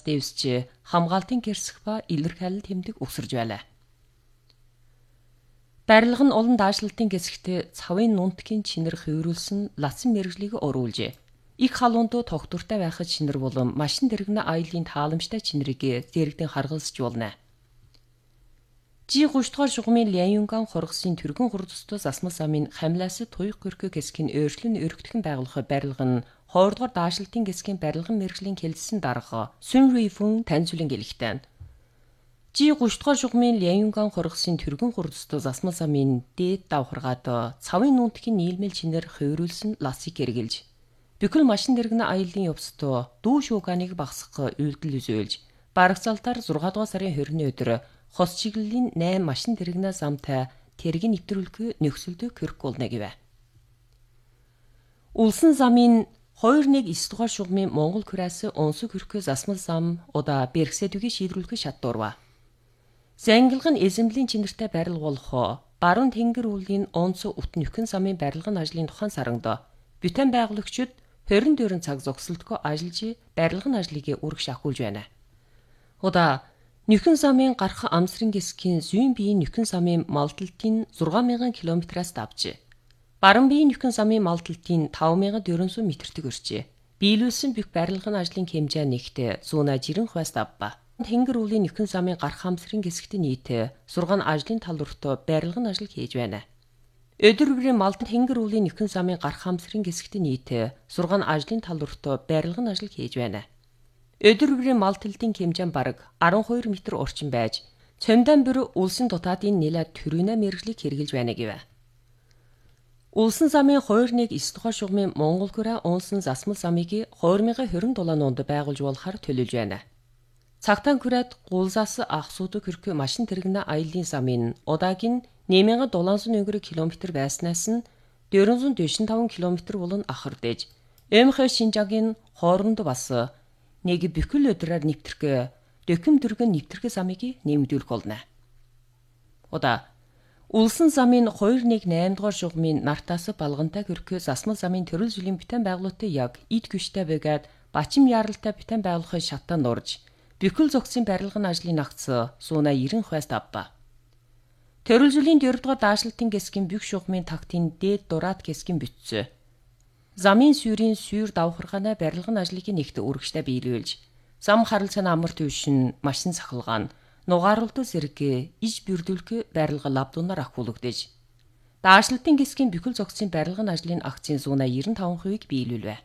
дэвсж хамгаалтын гэрсэх ба илэрхийлэл тэмдэг өгсөрж байлаа. Барилга нь улан даашилтын гэсэгт цавын нунтгийн чинэр хөврүүлсэн лацсан мэрэгжлийг оруулжээ. Их халуундуу тогтвортой байхад чинэр болон машин дэргэнэ аялын тааламжтай чинэрийг зэрэгдэн харгалзжуулна. G3 дугаар шугамын Ляюнган хоргосын түргэн хурдстой засмал замын хамлаас туйх гөрхө гэсгийн өөрчлөн өргөтгөн байгуулах барилга нь 2 дугаар даашилтын гэсгийн барилгын мэрэгжлийн хэлэлсэн дарга Сүн Рифүн таньцуулан гэлэгтэн. G3 дугаар шугамын Ляюнган хоргосын түргэн хурдстой засмал замын дээд давхаргаад цавын нунтгийн нийлмэл чинэр хөврүүлсэн ласыг эргэлж бүхэл машин дэргэнэ аялын явцдоо дүү шууганыг багасгах үйлдэл үзүүлж барагцаалтаар 6 дугаар сарын 20-ны өдөр хос чиглэлийн 8 машин дэргэнэ замтай тэргийн нэвтрүүлэх нөхцөлдөө кэрк болно гэвэ. Улсын замын 2-1 9 дугаар шугамын Монгол күрээс онсог хөрхөө засмал зам удаа бэрхсэдүгийн шийдвэрлэх шатдуурва. Зангилгын эзэмлийн чинэртэй барил болох баруун тэнгэр үүлгийн онцоо ут нөхөн замын барилгын ажлын тухайн саранд бүтэн байгуулагчид 24 цаг зогсолтгүй ажиллаж барилгын ажлыг үргэж шахуулж байна. Удаа нөхөн замын гарах амсрын гэсгийн зүйн биеийн нөхөн замын малдалтын 6000 км-аас давж баруун биеийн нөхөн замын малдалтын 5400 м-т өрчээ. Биелүүлсэн бүх барилгын ажлын хэмжээ нэгт 190-аас давба. Тэнгэр үүлгийн нөхөн замын гарах амсрын гэсгт нийт 6 ажлын тал өртөө барилгын ажил хийж байна. Өдөр бүрийн малдан тэнгэр үүлгийн нөхөн замын гарах амсрын гэсгт нийт 6 ажлын тал өртөө барилгын ажил хийж байна. Өдөр бүрийн мал төлтийн хэмжээ бараг 12 м орчим байж, цомдон бүр улсын дутаадын нэлээд төрийнэ мэрэгжлийг хэрэгжилж байна гэв. Улсын замын 2-1 9 дугаар шугамын Монгол күрэ унсан засмал замыг 2027 онд байгуулж болохаар төлөвлөж байна. Цагтаан күрээд гулзаас ахсууд хөрхөө машин тэргэнэ аялын замын удаагийн 8700 км байснаас нь 445 км болон ахардэж, МХ Шинжаагийн хооронд бас нэг бүхэл өдрөөр нэвтрэх дөкөм дөргөн нэвтрэх замыг нэмэгдүүлэх болно. Удаа улсын замын 218 дугаар шугамын нартаас балгантай хөрхөө засмал замын төрөл жилийн бүтэн байгуулалтыг яг эд гүштэй бэгээд бачим яаралтай бүтэн байгуулахын шатаа нурж бүхэл зогсын барилгын ажлын агц 190-аас давба. Төрөл жилийн 4 дугаар даашилтын гэсгийн бүх шугамын тактын дээд дураад гэсгийн бүтцөө замын сүүрийн сүүр давхаргааны барилгын ажлыг нэгт үргэжтэй биелүүлж, зам харилцааны амар төвшин, машин сахалгаан, нугааруулт зэрэг иж бүрдүүлэх барилга лабдунаар ахуулагдаж, даашилтын гэсгийн бүхэл зогсын барилгын ажлын акцийн 195%-ийг биелүүлвэ.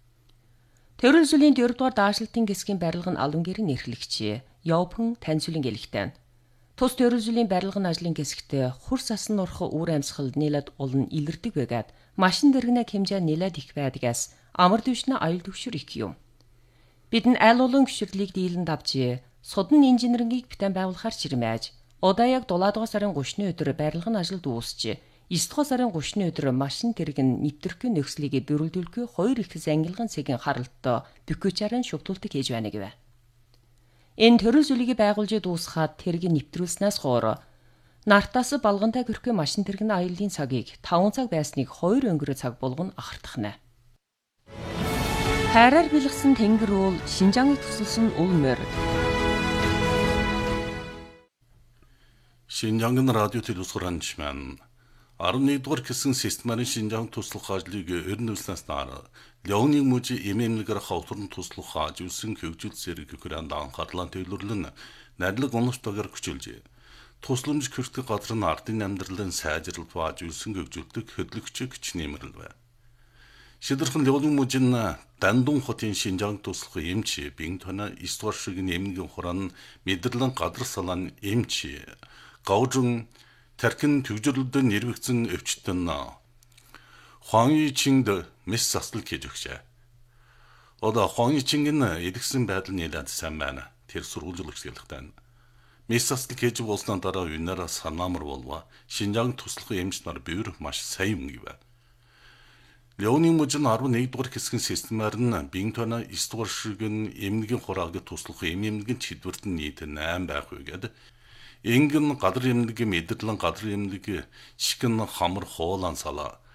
Төрөл жилийн 4 дугаар даашилтын гэсгийн барилга нь аламгэрийн эрхлэгч Явпэн таньцуулан гэлэгтэн. Тус төрөл жилийн барилгын ажлын гэсгт хурс асан нурах үр амьсгал нэлээд олон илэрдэг байгаад машин дэргэнэ хэмжээ нэлээд их байдгаас амар дэвшнэ аюул төвшөр их юм. Бид нь аль олон гүширлийг дийлэн давж, судан инженерингийг бүтэн байгуулахар чирмээж, удаа яг 7 дугаар сарын 30-ны өдөр барилгын ажил дуусч, 9 дугаар сарын 30-ны өдөр машин тэргэн нэвтрэх нөхцөлийг бүрэлдүүлэх 2 их зангилгын цэгийн харалтаа бүхчээрэн шугтуултыг хийж байна гэв. Энэ төрөл зүйлийг байгуулж дуусгаад тэргийг нэвтрүүлснээс хойш нартаас балгантай хөрхөө машин тэргэн аялын цагийг 5 цаг байсныг 2 өнгөрөө цаг болгоно ахардахна. Хайраар бэлгсэн тэнгэр уул Шинжааныг тусалсан улмөр. Шинжаангийн радио телевизхоранчман 11-р хэсгийн системарын Шинжаан туслах ажлыг өрнүүлснээс дараа Леониг мужи эмэмлэгэр хавтурн туслах ажүүлсэн хөгжил зэрэг хөрөнд анхаарлаа төвлөрлөн найдлаг оноштойгоор хүчилжээ. Тусламж хүртэх газар нь ардын амьдралын сайжралт ажүүлсэн хөгжилдөг хөдлөгч гэж нэмэрлэв. Шидэрхэн Леониг мужин Дандун хотын Шинжаан туслах эмч бин тона 9 дугаар шигийн эмнэлгийн хуран мэдэрлэн гадар салаан эмч гаужин Тэрхэн төвжирлөдөө нэрвэгцэн өвчтөн Хуанйичинд мэс заслал хийж өгчээ. Одоо Хуанйичингийн эдгсэн байдал нэлээд сайн байна. Тэр сургуулжлагч гэлэхтэн. Мэс заслал хийж болсны дараа үнээрээ санаамар болва. Шинжаан туслах эмч нар бивэр маш сайн юм гэв. Леониг мужин 11 дугаар хэсгийн системаар нь бинтона 9 дугаар шигийн эмнэлгийн хурааг туслах эмнэлгийн чидвэрт нь нийт 8 байх үгээд Ингэн гадар эмнэлгийн мэдэрлэн гадар эмнэлгийн шигэн хамар хоолан сала